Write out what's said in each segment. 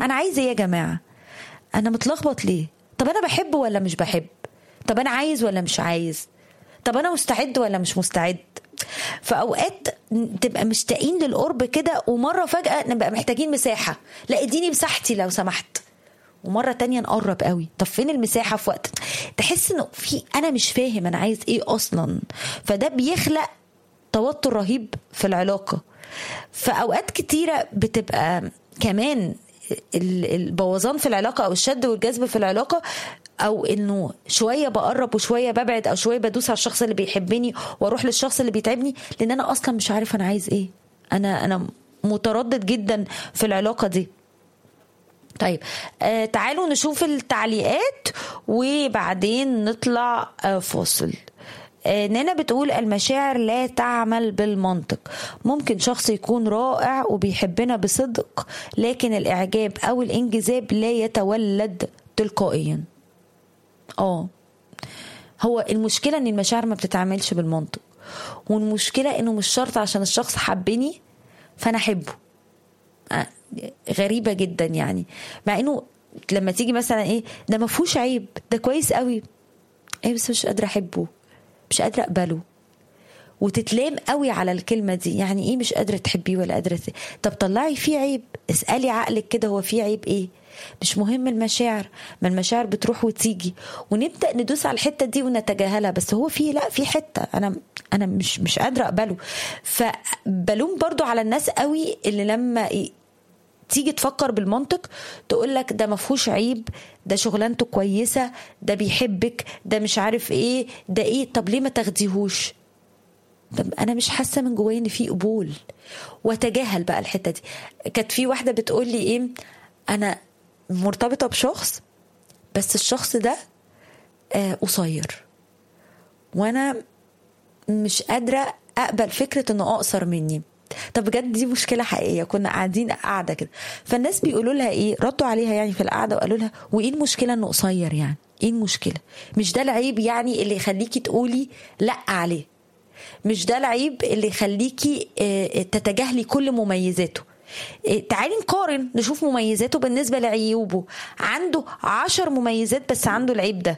انا عايز ايه يا جماعه؟ انا متلخبط ليه؟ طب انا بحب ولا مش بحب؟ طب انا عايز ولا مش عايز؟ طب انا مستعد ولا مش مستعد؟ فاوقات تبقى مشتاقين للقرب كده، ومره فجاه نبقى محتاجين مساحه، لا اديني مساحتي لو سمحت. ومره تانية نقرب قوي، طب فين المساحه؟ في وقت تحس انه في انا مش فاهم انا عايز ايه اصلا. فده بيخلق توتر رهيب في العلاقه. فاوقات كتيره بتبقى كمان البوظان في العلاقه او الشد والجذب في العلاقه، او انه شويه بقرب وشويه ببعد، او شويه بدوس على الشخص اللي بيحبني واروح للشخص اللي بيتعبني، لان انا اصلا مش عارف انا عايز ايه. انا متردد جدا في العلاقه دي. طيب تعالوا نشوف التعليقات وبعدين نطلع فاصل. نانا بتقول المشاعر لا تعمل بالمنطق. ممكن شخص يكون رائع وبيحبنا بصدق، لكن الإعجاب أو الانجذاب لا يتولد تلقائيا. هو المشكلة ان المشاعر ما بتتعملش بالمنطق، والمشكلة انه مش شرط عشان الشخص حبني فانا احبه. غريبة جدا يعني. مع انه لما تيجي مثلا ايه ده ما فيهوش عيب، ده كويس قوي، بس مش قادرة احبه، مش قادرة اقبله. وتتلام قوي على الكلمة دي. يعني ايه مش قادرة تحبيه ولا قادرة طب طلعي فيه عيب، اسألي عقلك كده هو فيه عيب ايه. مش مهم المشاعر، ما المشاعر بتروح وتيجي، ونبدأ ندوس على الحتة دي ونتجاهلها. بس هو فيه، لا في حتة انا مش قادرة اقبله. فبلوم برضو على الناس قوي اللي لما تيجي تفكر بالمنطق تقولك ده مفهوش عيب، ده شغلانته كويسة، ده بيحبك، ده مش عارف ايه، ده ايه. طب ليه ما تاخديهوش؟ طب انا مش حاسة من جوايا ان في قبول، واتجاهل بقى الحتة دي. كانت في واحدة بتقول لي ايه، انا مرتبطة بشخص بس الشخص ده قصير، وانا مش قادرة اقبل فكرة انه اقصر مني. طب بجد دي مشكلة حقيقية. كنا قاعدين قاعدة كده، فالناس بيقولوا لها ايه، ردوا عليها يعني في القعدة وقالوا لها وايه المشكلة انه قصير؟ يعني ايه المشكلة؟ مش ده العيب يعني اللي يخليكي تقولي لا عليه؟ مش ده العيب اللي يخليكي تتجاهلي كل مميزاته؟ تعالي نقارن نشوف مميزاته بالنسبة لعيوبه. عنده 10 مميزات بس عنده العيب ده.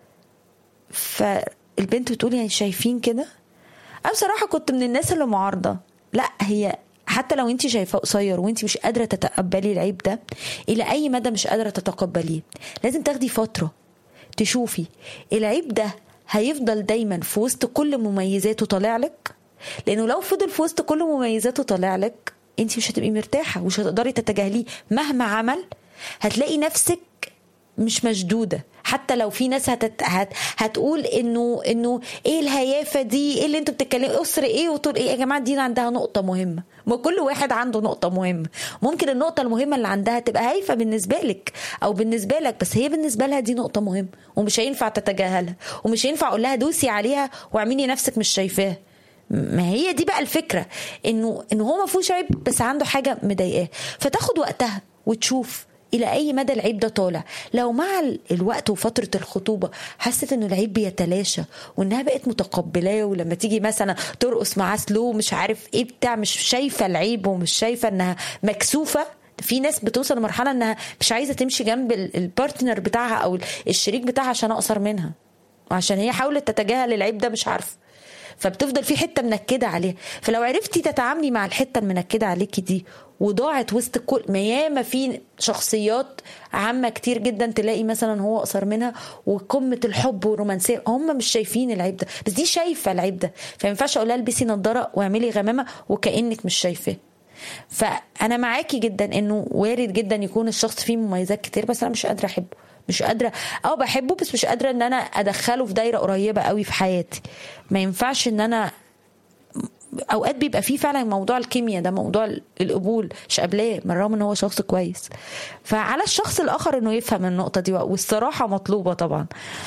فالبنت بتقول يعني شايفين كده؟ أنا بصراحة كنت من الناس اللي معارضة. لا، هي حتى لو انت شايفاه قصير وانت مش قادرة تتقبلي العيب ده، إلى أي مدى مش قادرة تتقبليه؟ لازم تاخدي فترة تشوفي العيب ده هيفضل دايما في وسط كل مميزاته طالع لك. لأنه لو فضل في وسط كل مميزاته طالع لك، انت مش هتبقي مرتاحة ومش هتقدري تتجاهليه مهما عمل. هتلاقي نفسك مش مشدودة. حتى لو في ناس هتقول انه ايه الهيافة دي، ايه اللي انتوا بتتكلموا، اسر ايه وطول ايه. يا جماعة دي عندها نقطة مهمة، ما كل واحد عنده نقطة مهمة. ممكن النقطة المهمة اللي عندها تبقى هايفة بالنسبة لك او بالنسبة لك، بس هي بالنسبة لها دي نقطة مهمة ومش هينفع تتجاهلها، ومش هينفع اقول لها دوسي عليها واعملي نفسك مش شايفاها. ما هي دي بقى الفكرة، انه هو ما فيهوش عيب بس عنده حاجة مضايقاه. فتاخد وقتها وتشوف إلى أي مدى العيب ده طالع. لو مع الوقت وفترة الخطوبة حست إنه العيب بيتلاشى وإنها بقت متقبلاه، ولما تيجي مثلا ترقص معاه سلو مش عارف إيه بتاع، مش شايفة العيب ومش شايفة إنها مكسوفة. في ناس بتوصل لمرحلة إنها مش عايزة تمشي جنب البارتنر بتاعها أو الشريك بتاعها عشان أقصر منها، وعشان هي حاولت تتجاهل العيب ده مش عارفة، فبتفضل في حتة منكدة عليها. فلو عرفتي تتعاملي مع الحتة المنكدة عليكي دي وضاعت وسط كل ما ياما في شخصيات عامة كتير جدا تلاقي مثلا هو أقصر منها وقمة الحب والرومانسية، هم مش شايفين العيب ده بس دي شايفة العيب ده. فينفعش أقولها البسي نظارة واعملي غمامة وكأنك مش شايفاه. فأنا معاكي جدا إنه وارد جدا يكون الشخص فيه مميزات كتير بس أنا مش قادرة أحبه، مش قادرة بحبه بس مش قادرة ان انا ادخله في دايرة قريبة قوي في حياتي. ما ينفعش ان انا اوقات بيبقى فيه فعلا موضوع الكيمياء ده، موضوع القبول مش قابلاه من رغم ان هو شخص كويس. فعلى الشخص الاخر انه يفهم النقطة دي، والصراحة مطلوبة طبعا.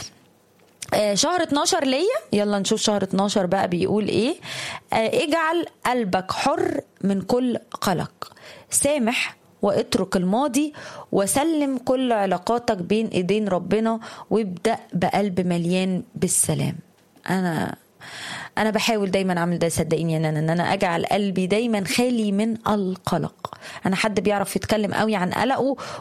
شهر 12 ليا، يلا نشوف شهر 12 بقى بيقول ايه. اجعل قلبك حر من كل قلق، سامح واترك الماضي، وسلم كل علاقاتك بين ايدين ربنا، وابدأ بقلب مليان بالسلام. انا بحاول دايما اعمل ده، صدقيني ان انا اجعل قلبي دايما خالي من القلق. انا حد بيعرف يتكلم قوي عن قلقه